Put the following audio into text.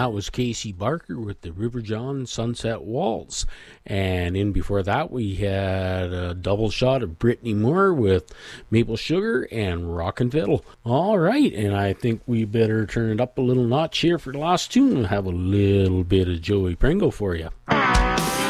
that was Casey Barker with the River John Sunset Waltz. And in before that, we had a double shot of Brittany Moore with Maple Sugar and Rockin' Fiddle. All right, and I think we better turn it up a little notch here for the last tune and have a little bit of Joey Pringle for you.